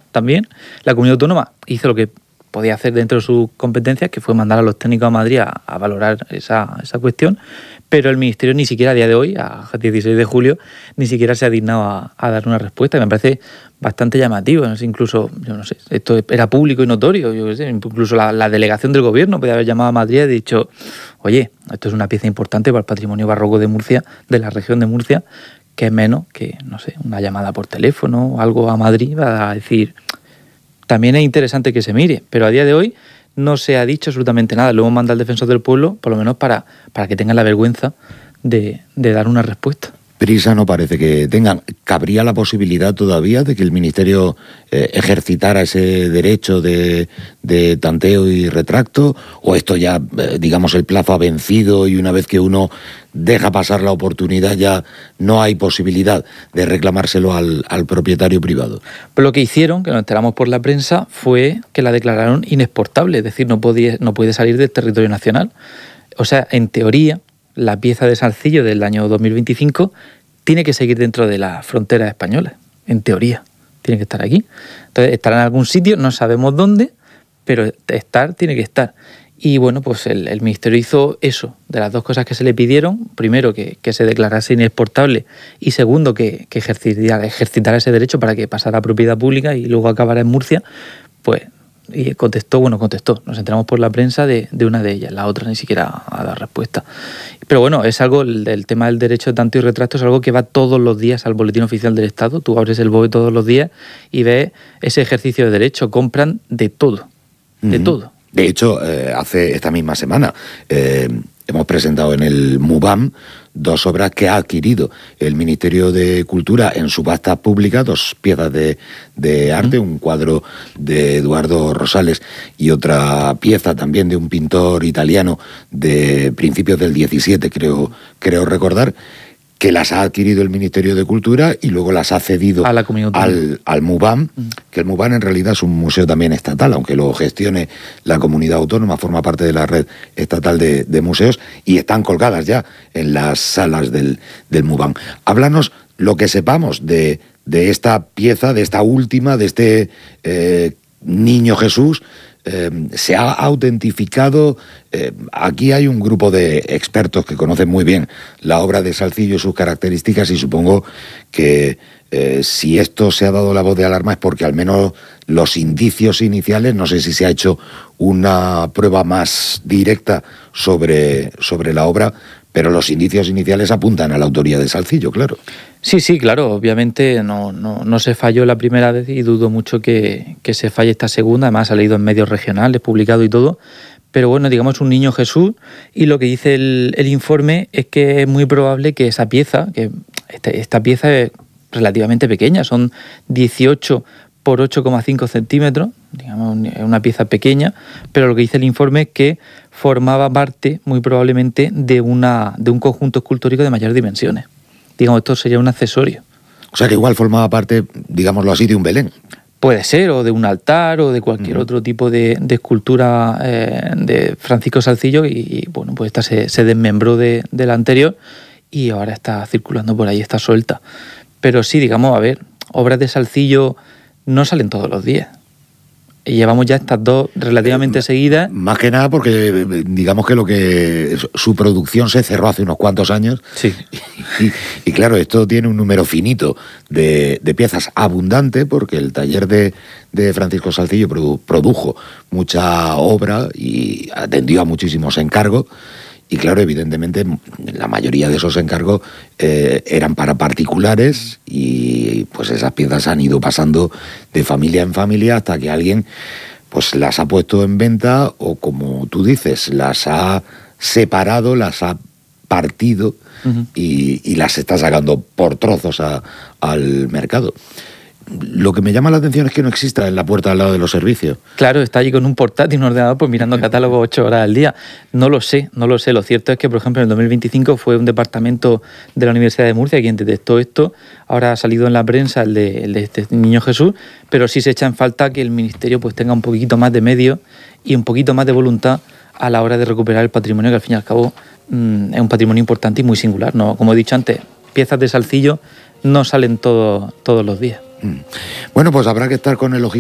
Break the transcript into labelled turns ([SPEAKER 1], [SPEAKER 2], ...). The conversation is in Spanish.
[SPEAKER 1] también. La comunidad autónoma hizo lo que podía hacer dentro de sus competencias, que fue mandar a los técnicos a Madrid a valorar esa cuestión, pero el Ministerio ni siquiera a día de hoy, a 16 de julio, ni siquiera se ha dignado a dar una respuesta, y me parece bastante llamativo. ¿No? Incluso, yo no sé, esto era público y notorio, yo qué sé, incluso la delegación del gobierno podía haber llamado a Madrid y dicho, oye, esto es una pieza importante para el patrimonio barroco de Murcia, de la región de Murcia, que es menos que, no sé, una llamada por teléfono o algo a Madrid para decir... También es interesante que se mire, pero a día de hoy no se ha dicho absolutamente nada. Lo hemos mandado al Defensor del Pueblo, por lo menos para que tengan la vergüenza de dar una respuesta.
[SPEAKER 2] Prisa no parece que tengan. ¿Cabría la posibilidad todavía de que el Ministerio ejercitara ese derecho de tanteo y retracto? ¿O esto ya, digamos, el plazo ha vencido y una vez que uno deja pasar la oportunidad ya no hay posibilidad de reclamárselo al propietario privado?
[SPEAKER 1] Pero lo que hicieron, que nos enteramos por la prensa, fue que la declararon inexportable, es decir, no puede salir del territorio nacional. O sea, en teoría, la pieza de Salcillo del año 2025 tiene que seguir dentro de las fronteras españolas, en teoría, tiene que estar aquí. Entonces, estará en algún sitio, no sabemos dónde, pero tiene que estar. Y bueno, pues el Ministerio hizo eso, de las dos cosas que se le pidieron, primero que se declarase inexportable y segundo que ejercitara ese derecho para que pasara a propiedad pública y luego acabara en Murcia, pues y contestó, nos enteramos por la prensa de una de ellas, la otra ni siquiera ha dado respuesta. Pero bueno, es algo, el tema del derecho de tanteo y retracto es algo que va todos los días al Boletín Oficial del Estado. Tú abres el BOE todos los días y ves ese ejercicio de derecho, compran de todo, de todo.
[SPEAKER 2] De hecho, hace esta misma semana hemos presentado en el MUBAM 2 obras que ha adquirido el Ministerio de Cultura en subastas públicas, 2 piezas de arte, un cuadro de Eduardo Rosales y otra pieza también de un pintor italiano de principios del 17, creo recordar, que las ha adquirido el Ministerio de Cultura y luego las ha cedido
[SPEAKER 1] a la comunidad
[SPEAKER 2] al MUBAM, que el MUBAM en realidad es un museo también estatal, aunque lo gestione la comunidad autónoma, forma parte de la red estatal de museos, y están colgadas ya en las salas del MUBAM. Háblanos lo que sepamos de esta pieza, de esta última, de este Niño Jesús. Se ha autentificado. Aquí hay un grupo de expertos que conocen muy bien la obra de Salcillo y sus características, y supongo que si esto se ha dado la voz de alarma es porque al menos los indicios iniciales, no sé si se ha hecho una prueba más directa sobre la obra, pero los indicios iniciales apuntan a la autoría de Salcillo, claro.
[SPEAKER 1] Sí, claro, obviamente no se falló la primera vez y dudo mucho que se falle esta segunda. Además ha salido en medios regionales, publicado y todo. Pero bueno, digamos un Niño Jesús, y lo que dice el informe es que es muy probable que esa pieza, que esta pieza es relativamente pequeña, son 18 por 8,5 centímetros, digamos, es una pieza pequeña, pero lo que dice el informe es que formaba parte, muy probablemente, de un conjunto escultórico de mayores dimensiones. Digamos, esto sería un accesorio.
[SPEAKER 2] O sea que igual formaba parte, digámoslo así, de un Belén.
[SPEAKER 1] Puede ser, o de un altar, o de cualquier otro tipo de escultura de Francisco Salcillo, y bueno, pues esta se desmembró de la anterior y ahora está circulando por ahí, está suelta. Pero sí, digamos, a ver, obras de Salcillo no salen todos los días. Y llevamos ya estas dos relativamente seguidas.
[SPEAKER 2] Más que nada porque digamos que su producción se cerró hace unos cuantos años.
[SPEAKER 1] Sí.
[SPEAKER 2] Y claro, esto tiene un número finito de piezas abundante, porque el taller de Francisco Salcillo produjo mucha obra y atendió a muchísimos encargos. Y claro, evidentemente, la mayoría de esos encargos eran para particulares, y pues esas piezas han ido pasando de familia en familia hasta que alguien pues las ha puesto en venta, o como tú dices, las ha separado, las ha partido y las está sacando por trozos al mercado. Lo que me llama la atención es que no exista en la puerta al lado de los servicios.
[SPEAKER 1] Claro, está allí con un portátil, un ordenador, pues mirando catálogo 8 horas al día. No lo sé. Lo cierto es que, por ejemplo, en el 2025 fue un departamento de la Universidad de Murcia quien detectó esto. Ahora ha salido en la prensa el de este Niño Jesús, pero sí se echa en falta que el Ministerio pues tenga un poquito más de medios y un poquito más de voluntad a la hora de recuperar el patrimonio, que al fin y al cabo es un patrimonio importante y muy singular, ¿no? Como he dicho antes, piezas de Salcillo no salen todos los días.
[SPEAKER 2] Bueno, pues habrá que estar con el ojito